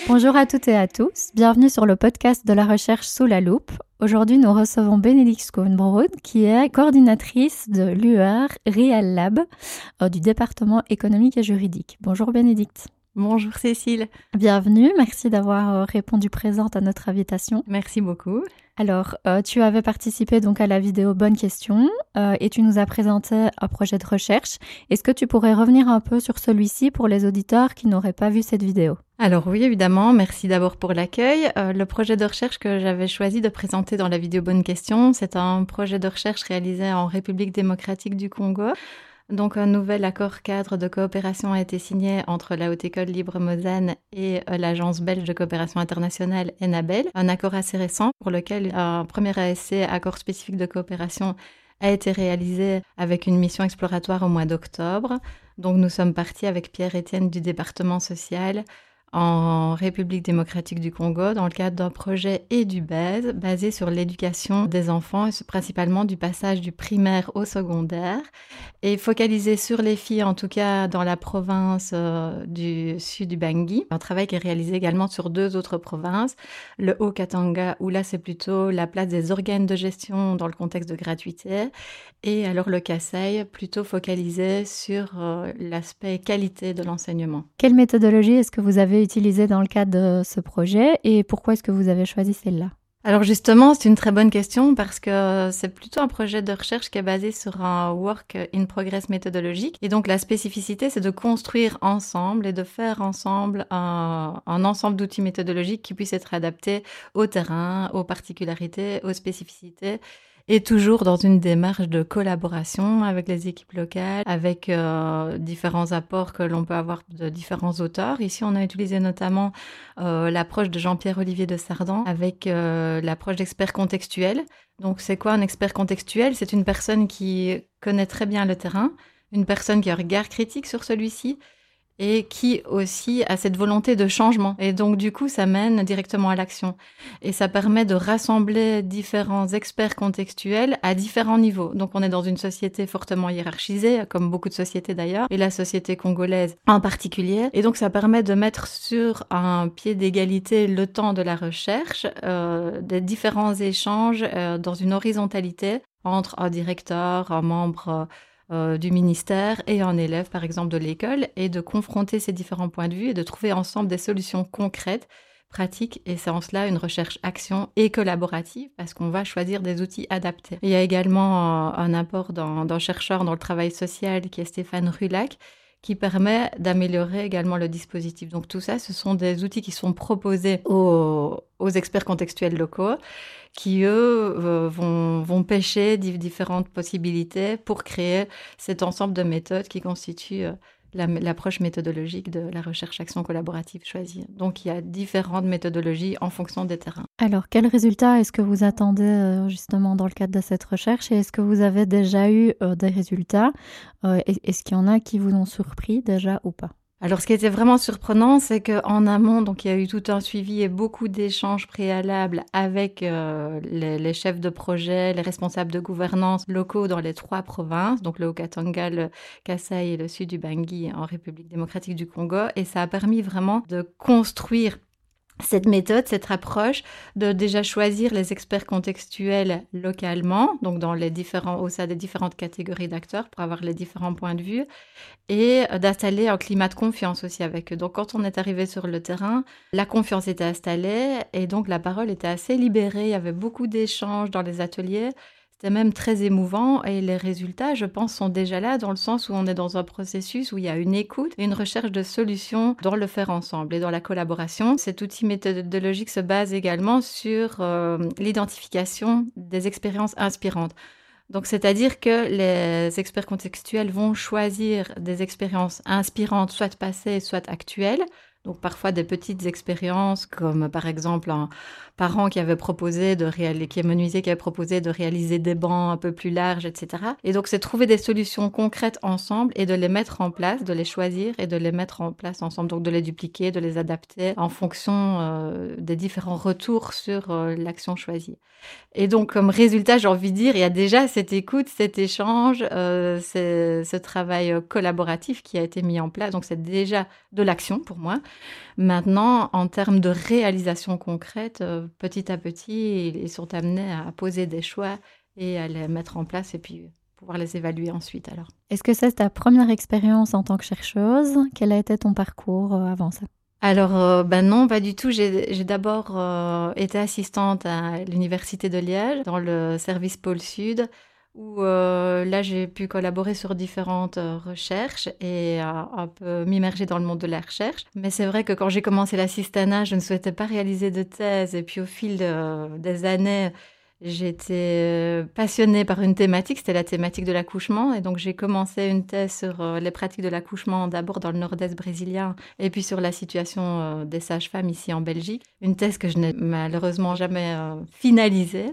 Bonjour à toutes et à tous, bienvenue sur le podcast de la recherche sous la loupe. Aujourd'hui, nous recevons Bénédicte Schoenbrod, qui est coordinatrice de l'UR Real Lab du département économique et juridique. Bonjour Bénédicte. Bonjour Cécile. Bienvenue, merci d'avoir répondu présente à notre invitation. Merci beaucoup. Alors, tu avais participé donc à la vidéo Bonne question et tu nous as présenté un projet de recherche. Est-ce que tu pourrais revenir un peu sur celui-ci pour les auditeurs qui n'auraient pas vu cette vidéo ? Alors oui, évidemment, merci d'abord pour l'accueil. Le projet de recherche que j'avais choisi de présenter dans la vidéo Bonne question, c'est un projet de recherche réalisé en République démocratique du Congo. Donc un nouvel accord cadre de coopération a été signé entre la Haute École Libre Lausanne et l'Agence belge de coopération internationale ENABEL, un accord assez récent pour lequel un premier ASC, accord spécifique de coopération, a été réalisé avec une mission exploratoire au mois d'octobre. Donc nous sommes partis avec Pierre-Étienne du département social en République démocratique du Congo dans le cadre d'un projet EduBase basé sur l'éducation des enfants, principalement du passage du primaire au secondaire, et focalisé sur les filles, en tout cas dans la province du sud du Bangui. Un travail qui est réalisé également sur 2 autres provinces, le Haut-Katanga, où là c'est plutôt la place des organes de gestion dans le contexte de gratuité, et alors le Kasaï, plutôt focalisé sur l'aspect qualité de l'enseignement. Quelle méthodologie est-ce que vous avez utilisée dans le cadre de ce projet et pourquoi est-ce que vous avez choisi celle-là ? Alors justement, c'est une très bonne question parce que c'est plutôt un projet de recherche qui est basé sur un work in progress méthodologique. Et donc la spécificité, c'est de construire ensemble et de faire ensemble un ensemble d'outils méthodologiques qui puissent être adaptés au terrain, aux particularités, aux spécificités. Et toujours dans une démarche de collaboration avec les équipes locales, avec différents apports que l'on peut avoir de différents auteurs. Ici, on a utilisé notamment l'approche de Jean-Pierre Olivier de Sardan avec l'approche d'expert contextuel. Donc, c'est quoi un expert contextuel ? C'est une personne qui connaît très bien le terrain, une personne qui a un regard critique sur celui-ci, et qui aussi a cette volonté de changement. Et donc, du coup, ça mène directement à l'action. Et ça permet de rassembler différents experts contextuels à différents niveaux. Donc, on est dans une société fortement hiérarchisée, comme beaucoup de sociétés d'ailleurs, et la société congolaise en particulier. Et donc, ça permet de mettre sur un pied d'égalité le temps de la recherche, des différents échanges dans une horizontalité entre un directeur, un membre du ministère et un élève, par exemple, de l'école, et de confronter ces différents points de vue et de trouver ensemble des solutions concrètes, pratiques, et c'est en cela une recherche-action et collaborative, parce qu'on va choisir des outils adaptés. Il y a également un apport d'un chercheur dans le travail social, qui est Stéphane Rulac, qui permet d'améliorer également le dispositif. Donc tout ça, ce sont des outils qui sont proposés aux experts contextuels locaux, qui, eux, vont pêcher différentes possibilités pour créer cet ensemble de méthodes qui constituent l'approche méthodologique de la recherche-action collaborative choisie. Donc, il y a différentes méthodologies en fonction des terrains. Alors, quels résultats est-ce que vous attendez justement dans le cadre de cette recherche et est-ce que vous avez déjà eu des résultats ? Est-ce qu'il y en a qui vous ont surpris déjà ou pas ? Alors, ce qui était vraiment surprenant, c'est qu'en amont, donc, il y a eu tout un suivi et beaucoup d'échanges préalables avec les chefs de projet, les responsables de gouvernance locaux dans les 3 provinces, donc le Haut-Katanga, le Kasaï et le sud du Bangui en République démocratique du Congo. Et ça a permis vraiment de construire cette méthode, cette approche, de déjà choisir les experts contextuels localement, donc au sein des différentes catégories d'acteurs pour avoir les différents points de vue, et d'installer un climat de confiance aussi avec eux. Donc quand on est arrivé sur le terrain, la confiance était installée et donc la parole était assez libérée. Il y avait beaucoup d'échanges dans les ateliers. C'était même très émouvant et les résultats, je pense, sont déjà là dans le sens où on est dans un processus où il y a une écoute et une recherche de solutions dans le faire ensemble et dans la collaboration. Cet outil méthodologique se base également sur l'identification des expériences inspirantes. Donc, c'est-à-dire que les experts contextuels vont choisir des expériences inspirantes, soit passées, soit actuelles. Donc, parfois des petites expériences, comme par exemple un parent qui avait proposé qui est menuisier, qui avait proposé de réaliser des bancs un peu plus larges, etc. Et donc, c'est trouver des solutions concrètes ensemble et de les mettre en place, de les choisir et de les mettre en place ensemble. Donc, de les dupliquer, de les adapter en fonction des différents retours sur l'action choisie. Et donc, comme résultat, j'ai envie de dire, il y a déjà cette écoute, cet échange, ce travail collaboratif qui a été mis en place. Donc, c'est déjà de l'action pour moi. Maintenant, en termes de réalisation concrète, petit à petit, ils sont amenés à poser des choix et à les mettre en place et puis pouvoir les évaluer ensuite alors. Est-ce que c'est ta première expérience en tant que chercheuse? Quel a été ton parcours avant ça? Alors, non, pas du tout. J'ai d'abord, été assistante à l'université de Liège, dans le service pôle sud, où, là, j'ai pu collaborer sur différentes, recherches et un peu m'immerger dans le monde de la recherche. Mais c'est vrai que quand j'ai commencé l'assistanat, je ne souhaitais pas réaliser de thèse et puis au fil des années, j'étais, passionnée par une thématique, c'était la thématique de l'accouchement et donc j'ai commencé une thèse sur, les pratiques de l'accouchement, d'abord dans le nord-est brésilien et puis sur la situation, des sages-femmes ici en Belgique. Une thèse que je n'ai malheureusement jamais, finalisée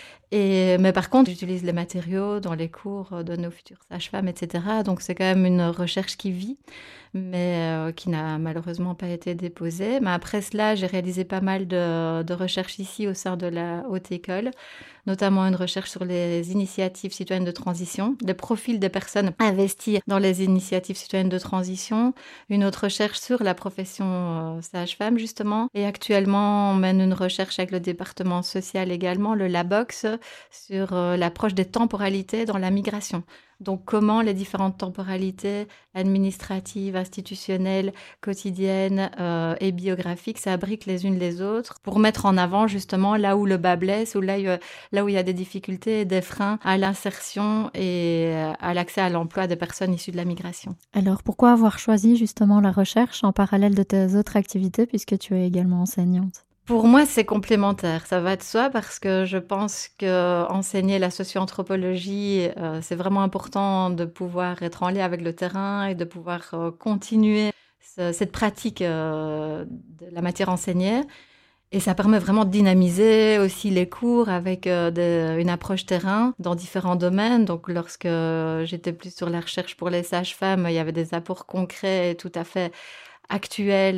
mais par contre, j'utilise les matériaux dans les cours, de nos futures sages-femmes et cetera. Donc c'est quand même une recherche qui vit, mais qui n'a malheureusement pas été déposée. Mais après cela, j'ai réalisé pas mal de recherches ici au sein de la Haute École, notamment une recherche sur les initiatives citoyennes de transition, les profils des personnes investies dans les initiatives citoyennes de transition, une autre recherche sur la profession sage-femme justement, et actuellement on mène une recherche avec le département social également, le LABOX, sur l'approche des temporalités dans la migration. Donc comment les différentes temporalités administratives, institutionnelles, quotidiennes et biographiques s'abriquent les unes les autres pour mettre en avant justement là où le bas blesse ou là où il y a des difficultés, des freins à l'insertion et à l'accès à l'emploi des personnes issues de la migration. Alors, pourquoi avoir choisi justement la recherche en parallèle de tes autres activités puisque tu es également enseignante? Pour moi, c'est complémentaire, ça va de soi parce que je pense qu'enseigner la socio-anthropologie, c'est vraiment important de pouvoir être en lien avec le terrain et de pouvoir, continuer cette pratique, de la matière enseignée et ça permet vraiment de dynamiser aussi les cours avec, une approche terrain dans différents domaines. Donc lorsque j'étais plus sur la recherche pour les sages-femmes, il y avait des apports concrets et tout à fait actuel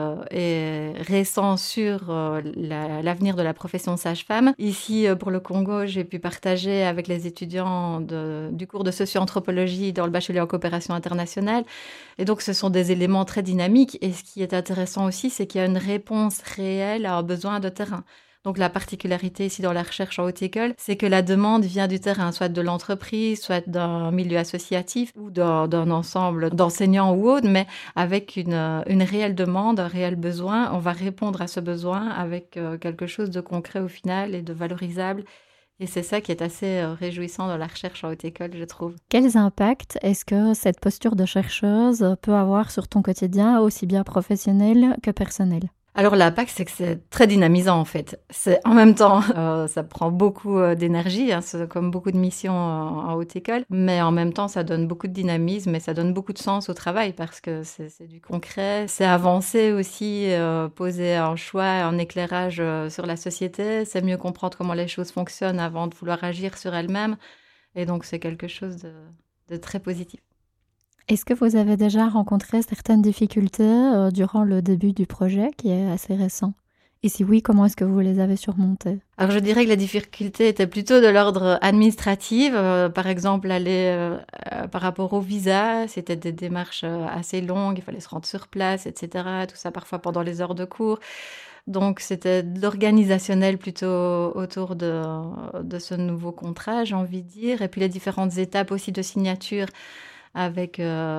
et récent sur l'avenir de la profession sage-femme. Ici, pour le Congo, j'ai pu partager avec les étudiants du cours de socio-anthropologie dans le bachelier en coopération internationale. Et donc, ce sont des éléments très dynamiques. Et ce qui est intéressant aussi, c'est qu'il y a une réponse réelle à un besoin de terrain. Donc la particularité ici dans la recherche en haute école, c'est que la demande vient du terrain, soit de l'entreprise, soit d'un milieu associatif ou d'un ensemble d'enseignants ou autres, mais avec une réelle demande, un réel besoin. On va répondre à ce besoin avec quelque chose de concret au final et de valorisable. Et c'est ça qui est assez réjouissant dans la recherche en haute école, je trouve. Quels impacts est-ce que cette posture de chercheuse peut avoir sur ton quotidien, aussi bien professionnel que personnel? Alors l'impact, c'est que c'est très dynamisant en fait. C'est en même temps, ça prend beaucoup d'énergie, hein, c'est comme beaucoup de missions en haute école, mais en même temps, ça donne beaucoup de dynamisme et ça donne beaucoup de sens au travail parce que c'est du concret. C'est avancer aussi, poser un choix, un éclairage sur la société. C'est mieux comprendre comment les choses fonctionnent avant de vouloir agir sur elles-mêmes. Et donc, c'est quelque chose de très positif. Est-ce que vous avez déjà rencontré certaines difficultés durant le début du projet qui est assez récent? Et si oui, comment est-ce que vous les avez surmontées? Alors je dirais que les difficultés étaient plutôt de l'ordre administratif. Par exemple, aller par rapport au visa, c'était des démarches assez longues, il fallait se rendre sur place, etc. Tout ça parfois pendant les heures de cours. Donc c'était de l'organisationnel plutôt autour de ce nouveau contrat, j'ai envie de dire. Et puis les différentes étapes aussi de signature avec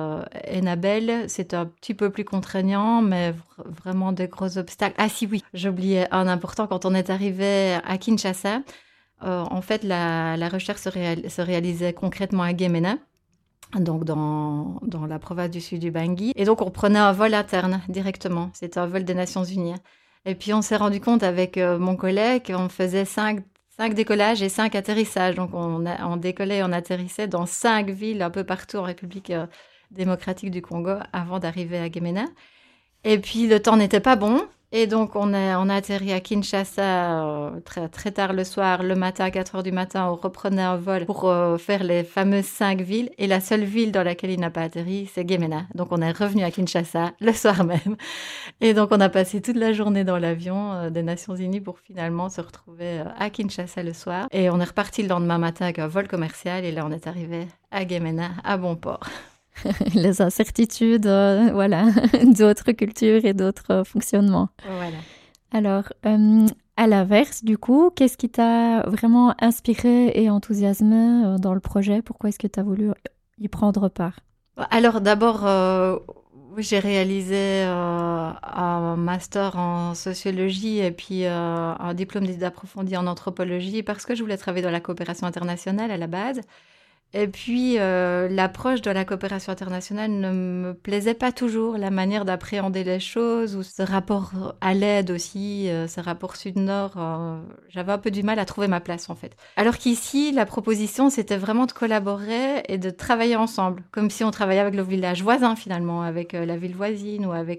Enabel, c'est un petit peu plus contraignant, mais vraiment des gros obstacles. Ah si, oui, j'oubliais un important. Quand on est arrivé à Kinshasa, en fait, la recherche se réalisait concrètement à Guémena, donc dans la province du sud du Bangui. Et donc, on prenait un vol interne directement. C'était un vol des Nations Unies. Et puis, on s'est rendu compte avec mon collègue qu'on faisait 5 décollages et 5 atterrissages. Donc, on décollait et on atterrissait dans 5 villes un peu partout en République démocratique du Congo avant d'arriver à Guémena. Et puis, le temps n'était pas bon. Et donc, on a atterri à Kinshasa très, très tard le soir. Le matin, à 4 heures du matin, on reprenait un vol pour faire les fameuses 5 villes. Et la seule ville dans laquelle il n'a pas atterri, c'est Guémena. Donc, on est revenu à Kinshasa le soir même. Et donc, on a passé toute la journée dans l'avion des Nations Unies pour finalement se retrouver à Kinshasa le soir. Et on est reparti le lendemain matin avec un vol commercial. Et là, on est arrivé à Guémena, à bon port. les incertitudes, voilà, d'autres cultures et d'autres fonctionnements. Voilà. Alors, à l'inverse, du coup, qu'est-ce qui t'a vraiment inspiré et enthousiasmé dans le projet? Pourquoi est-ce que tu as voulu y prendre part? Alors d'abord, oui, j'ai réalisé un master en sociologie et puis un diplôme d'études approfondies en anthropologie parce que je voulais travailler dans la coopération internationale à la base. Et puis, l'approche de la coopération internationale ne me plaisait pas toujours, la manière d'appréhender les choses ou ce rapport à l'aide aussi, ce rapport sud-nord, j'avais un peu du mal à trouver ma place, en fait. Alors qu'ici, la proposition, c'était vraiment de collaborer et de travailler ensemble, comme si on travaillait avec le village voisin, finalement, avec, la ville voisine ou avec,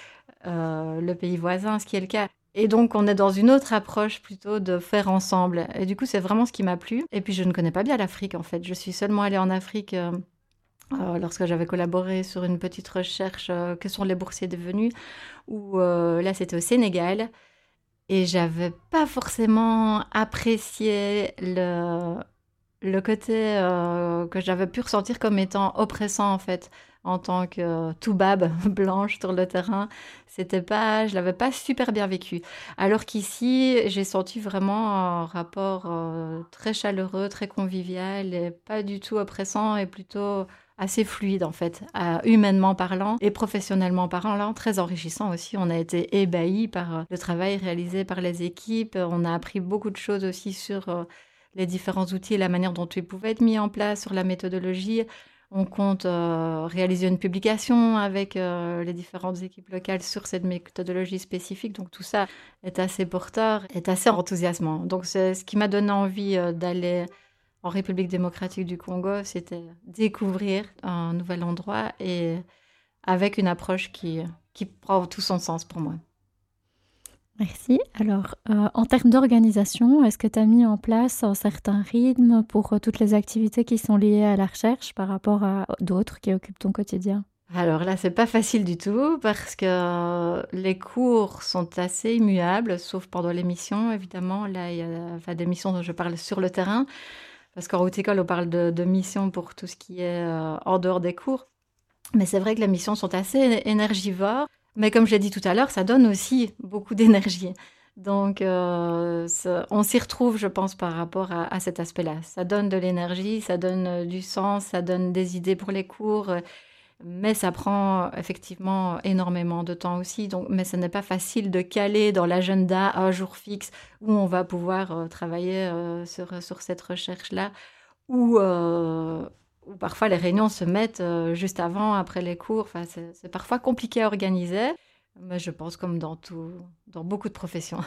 le pays voisin, ce qui est le cas. Et donc, on est dans une autre approche plutôt de faire ensemble. Et du coup, c'est vraiment ce qui m'a plu. Et puis, je ne connais pas bien l'Afrique, en fait. Je suis seulement allée en Afrique lorsque j'avais collaboré sur une petite recherche que sont les boursiers devenus, où là, c'était au Sénégal. Et j'avais pas forcément apprécié le côté que j'avais pu ressentir comme étant oppressant, en fait, en tant que toubab blanche sur le terrain. C'était pas, je l'avais pas super bien vécu. Alors qu'ici, j'ai senti vraiment un rapport très chaleureux, très convivial et pas du tout oppressant et plutôt assez fluide, en fait, humainement parlant et professionnellement parlant, très enrichissant aussi. On a été ébahis par le travail réalisé par les équipes. On a appris beaucoup de choses aussi sur les différents outils et la manière dont ils pouvaient être mis en place, sur la méthodologie. On compte réaliser une publication avec les différentes équipes locales sur cette méthodologie spécifique. Donc tout ça est assez porteur, est assez enthousiasmant. Donc c'est ce qui m'a donné envie d'aller en République démocratique du Congo, c'était découvrir un nouvel endroit et avec une approche qui prend tout son sens pour moi. Merci. Alors, en termes d'organisation, est-ce que tu as mis en place un certain rythme pour toutes les activités qui sont liées à la recherche par rapport à d'autres qui occupent ton quotidien? Alors là, c'est pas facile du tout parce que les cours sont assez immuables, sauf pendant les missions, évidemment. Là, il y a enfin, des missions dont je parle sur le terrain, parce qu'en haute école, on parle de missions pour tout ce qui est en dehors des cours. Mais c'est vrai que les missions sont assez énergivores. Mais comme je l'ai dit tout à l'heure, ça donne aussi beaucoup d'énergie. Donc, on s'y retrouve, je pense, par rapport à cet aspect-là. Ça donne de l'énergie, ça donne du sens, ça donne des idées pour les cours. Mais ça prend effectivement énormément de temps aussi. Donc, mais ce n'est pas facile de caler dans l'agenda un jour fixe où on va pouvoir travailler sur cette recherche-là. Ou ou parfois les réunions se mettent juste avant, après les cours. Enfin, c'est parfois compliqué à organiser, mais je pense comme dans beaucoup de professions.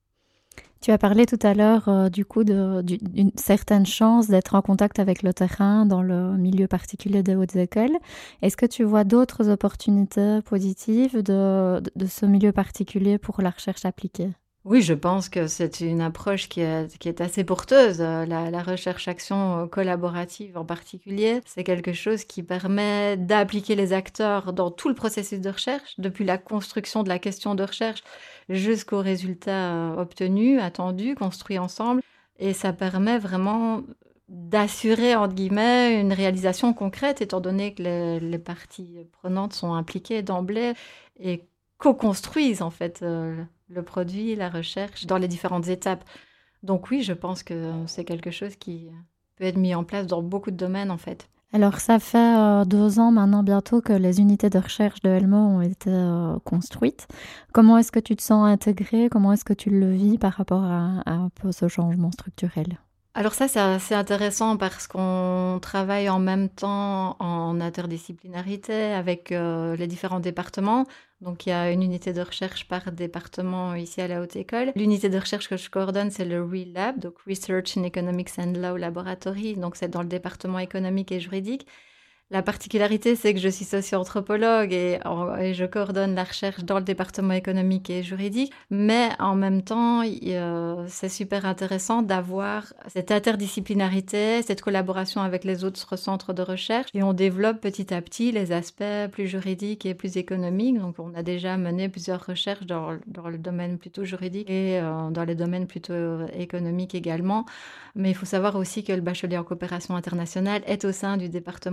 Tu as parlé tout à l'heure du coup d'une certaine chance d'être en contact avec le terrain dans le milieu particulier des hautes écoles. Est-ce que tu vois d'autres opportunités positives de ce milieu particulier pour la recherche appliquée? Oui, je pense que c'est une approche qui est assez porteuse. La recherche-action collaborative en particulier, c'est quelque chose qui permet d'appliquer les acteurs dans tout le processus de recherche, depuis la construction de la question de recherche jusqu'aux résultats obtenus, attendus, construits ensemble. Et ça permet vraiment d'assurer, entre guillemets, une réalisation concrète, étant donné que les parties prenantes sont impliquées d'emblée et co-construisent en fait le produit, la recherche dans les différentes étapes. Donc oui, je pense que c'est quelque chose qui peut être mis en place dans beaucoup de domaines en fait. Alors, ça fait 2 ans maintenant bientôt que les unités de recherche de Helmo ont été construites. Comment est-ce que tu te sens intégrée? Comment est-ce que tu le vis par rapport à un peu ce changement structurel? Alors ça, c'est assez intéressant parce qu'on travaille en même temps en interdisciplinarité avec les différents départements. Donc il y a une unité de recherche par département ici à la Haute École. L'unité de recherche que je coordonne, c'est le RELAB, donc Research in Economics and Law Laboratory. Donc c'est dans le département économique et juridique. La particularité, c'est que je suis socio-anthropologue et je coordonne la recherche dans le département économique et juridique. Mais en même temps, c'est super intéressant d'avoir cette interdisciplinarité, cette collaboration avec les autres centres de recherche. Et on développe petit à petit les aspects plus juridiques et plus économiques. Donc, on a déjà mené plusieurs recherches dans le domaine plutôt juridique et dans les domaines plutôt économiques également. Mais il faut savoir aussi que le bachelier en coopération internationale est au sein du département économique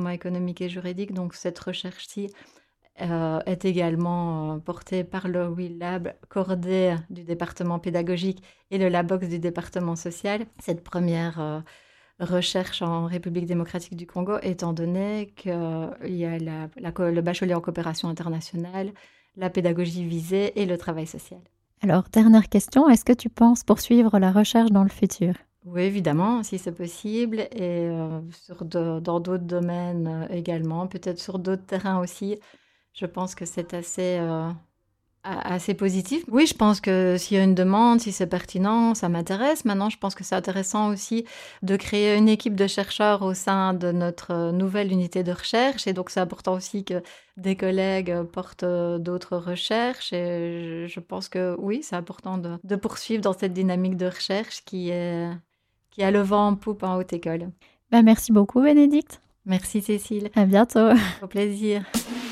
économique et juridique. Donc cette recherche-ci est également portée par le WIL Lab, Cordée du département pédagogique et le Labox du département social. Cette première recherche en République démocratique du Congo, étant donné qu'il y a le bachelier en coopération internationale, la pédagogie visée et le travail social. Alors, dernière question, est-ce que tu penses poursuivre la recherche dans le futur? Oui, évidemment, si c'est possible, et dans d'autres domaines également, peut-être sur d'autres terrains aussi. Je pense que c'est assez positif. Oui, je pense que s'il y a une demande, si c'est pertinent, ça m'intéresse. Maintenant, je pense que c'est intéressant aussi de créer une équipe de chercheurs au sein de notre nouvelle unité de recherche. Et donc, c'est important aussi que des collègues portent d'autres recherches. Et je pense que oui, c'est important de poursuivre dans cette dynamique de recherche qui a le vent en poupe en haute école. Merci beaucoup, Bénédicte. Merci, Cécile. À bientôt. Au plaisir.